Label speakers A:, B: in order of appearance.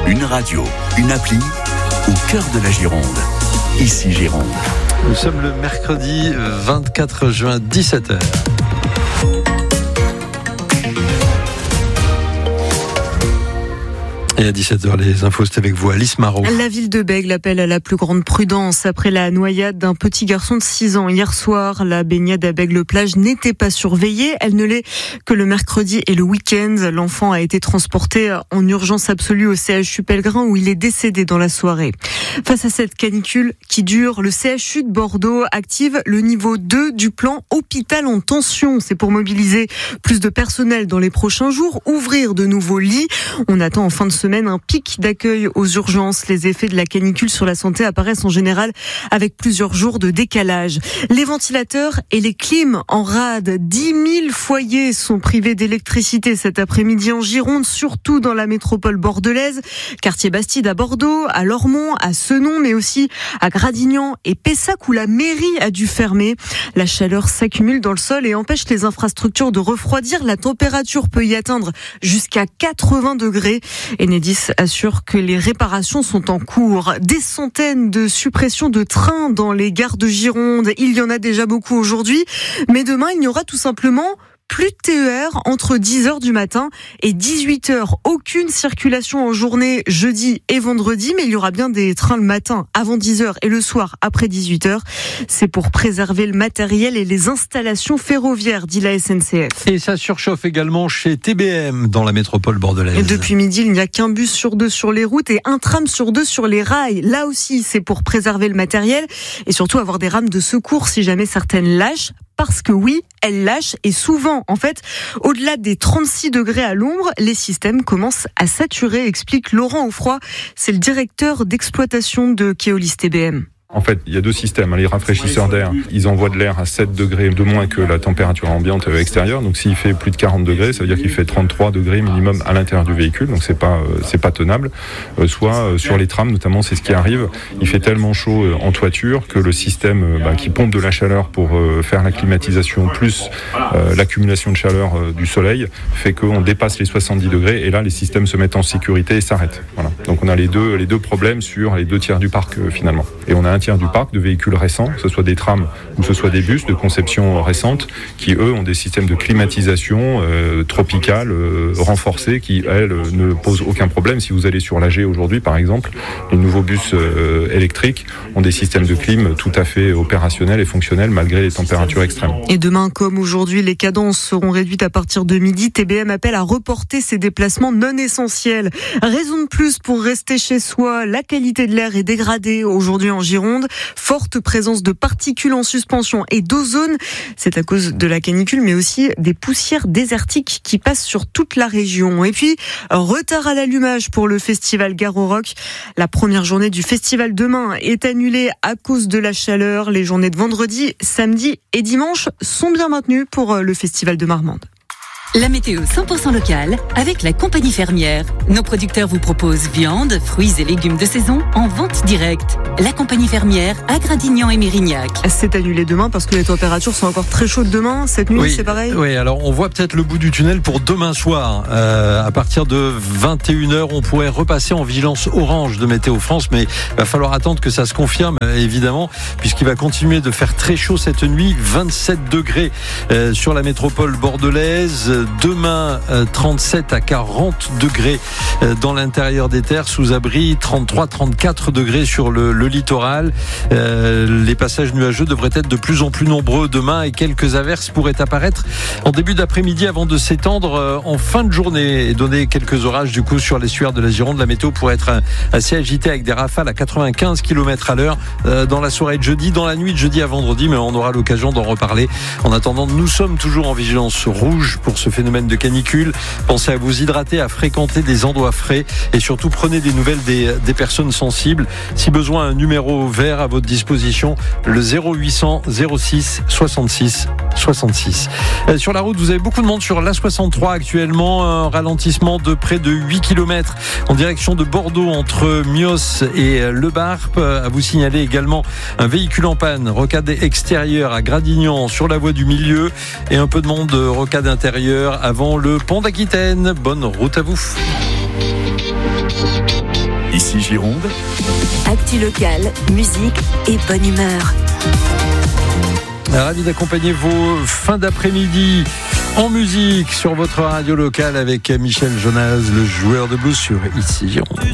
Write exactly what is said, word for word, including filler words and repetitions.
A: Une radio, une appli, au cœur de la Gironde. Ici Gironde.
B: Nous sommes le mercredi vingt-quatre juin, dix-sept heures. Et à dix-sept heures, les infos, c'est avec vous, Alice Marot.
C: La ville de Bègles appelle à la plus grande prudence après la noyade d'un petit garçon de six ans. Hier soir, la baignade à Bègles-Plage n'était pas surveillée. Elle ne l'est que le mercredi et le week-end. L'enfant a été transporté en urgence absolue au C H U Pellegrin où il est décédé dans la soirée. Face à cette canicule qui dure, le C H U de Bordeaux active le niveau deux du plan hôpital en tension. C'est pour mobiliser plus de personnel dans les prochains jours, ouvrir de nouveaux lits. On attend en fin de semaine un pic d'accueil aux urgences. Les effets de la canicule sur la santé apparaissent en général avec plusieurs jours de décalage. Les ventilateurs et les clims en rade. dix mille foyers sont privés d'électricité cet après-midi en Gironde, surtout dans la métropole bordelaise. Quartier Bastide à Bordeaux, à Lormont, à Senon, mais aussi à Gradignan et Pessac où la mairie a dû fermer. La chaleur s'accumule dans le sol et empêche les infrastructures de refroidir. La température peut y atteindre jusqu'à quatre-vingts degrés. Enedis assure que les réparations sont en cours. Des centaines de suppressions de trains dans les gares de Gironde. Il y en a déjà beaucoup aujourd'hui, mais demain, il n'y aura tout simplement plus de T E R entre dix heures du matin et dix-huit heures. Aucune circulation en journée jeudi et vendredi, mais il y aura bien des trains le matin avant dix heures et le soir après dix-huit heures. C'est pour préserver le matériel et les installations ferroviaires, dit la S N C F.
B: Et ça surchauffe également chez T B M dans la métropole bordelaise.
C: Et depuis midi, il n'y a qu'un bus sur deux sur les routes et un tram sur deux sur les rails. Là aussi, c'est pour préserver le matériel et surtout avoir des rames de secours si jamais certaines lâchent. Parce que oui, elles lâchent et souvent, en fait, au-delà des trente-six degrés à l'ombre, les systèmes commencent à saturer, explique Laurent Offroy. C'est le directeur d'exploitation de Keolis T B M.
D: En fait, il y a deux systèmes. Les rafraîchisseurs d'air, ils envoient de l'air à sept degrés de moins que la température ambiante extérieure. Donc, s'il fait plus de quarante degrés, ça veut dire qu'il fait trente-trois degrés minimum à l'intérieur du véhicule. Donc, c'est pas, c'est pas tenable. Euh, soit euh, sur les trams, notamment, c'est ce qui arrive. Il fait tellement chaud euh, en toiture que le système euh, bah, qui pompe de la chaleur pour euh, faire la climatisation plus euh, l'accumulation de chaleur euh, du soleil fait qu'on dépasse les soixante-dix degrés. Et là, les systèmes se mettent en sécurité et s'arrêtent. Voilà. Donc, on a les deux, les deux problèmes sur les deux tiers du parc euh, finalement. Et on a un tiers du parc de véhicules récents, que ce soit des trams ou que ce soit des bus de conception récente, qui eux ont des systèmes de climatisation euh, tropicale euh, renforcés, qui elles ne posent aucun problème. Si vous allez sur l'A G aujourd'hui par exemple, les nouveaux bus euh, électriques ont des systèmes de clim tout à fait opérationnels et fonctionnels malgré les températures extrêmes.
C: Et demain comme aujourd'hui, les cadences seront réduites à partir de midi. T B M appelle à reporter ses déplacements non essentiels. Raison de plus pour rester chez soi. La qualité de l'air est dégradée aujourd'hui en Gironde. Forte présence de particules en suspension et d'ozone. C'est à cause de la canicule, mais aussi des poussières désertiques qui passent sur toute la région. Et puis, retard à l'allumage pour le festival Garo Rock. La première journée du festival demain est annulée à cause de la chaleur. Les journées de vendredi, samedi et dimanche sont bien maintenues pour le festival de Marmande.
E: La météo cent pour cent locale avec la compagnie fermière. Nos producteurs vous proposent viande, fruits et légumes de saison en vente directe. La compagnie fermière à Gradignan et Mérignac.
C: C'est annulé demain parce que les températures sont encore très chaudes demain. Cette nuit,
B: oui,
C: c'est pareil.
B: Oui, alors on voit peut-être le bout du tunnel pour demain soir. Euh, à partir de vingt et une heures, on pourrait repasser en vigilance orange de Météo France, mais il va falloir attendre que ça se confirme, évidemment, puisqu'il va continuer de faire très chaud cette nuit. vingt-sept degrés euh, sur la métropole bordelaise. Demain, trente-sept à quarante degrés dans l'intérieur des terres, sous abri, trente-trois à trente-quatre degrés sur le, le littoral. Euh, les passages nuageux devraient être de plus en plus nombreux demain et quelques averses pourraient apparaître en début d'après-midi avant de s'étendre en fin de journée et donner quelques orages du coup sur l'estuaire de la Gironde. La météo pourrait être assez agitée avec des rafales à quatre-vingt-quinze kilomètres à l'heure dans la soirée de jeudi, dans la nuit de jeudi à vendredi, mais on aura l'occasion d'en reparler. En attendant, nous sommes toujours en vigilance rouge pour ce phénomène de canicule. Pensez à vous hydrater, à fréquenter des endroits frais et surtout prenez des nouvelles des, des personnes sensibles. Si besoin, un numéro vert à votre disposition, le zéro huit cents zéro six soixante-six soixante-six. Euh, sur la route, vous avez beaucoup de monde sur l'A soixante-trois actuellement, un ralentissement de près de huit kilomètres en direction de Bordeaux entre Mios et Le Barp. À vous signaler également un véhicule en panne, rocade extérieure à Gradignan sur la voie du milieu et un peu de monde rocade intérieure avant le pont d'Aquitaine. Bonne route à vous.
A: Ici Gironde.
F: Actu locale, musique et bonne humeur.
B: Ravi d'accompagner vos fins d'après-midi en musique sur votre radio locale avec Michel Jonas, le joueur de blues sur Ici Gironde.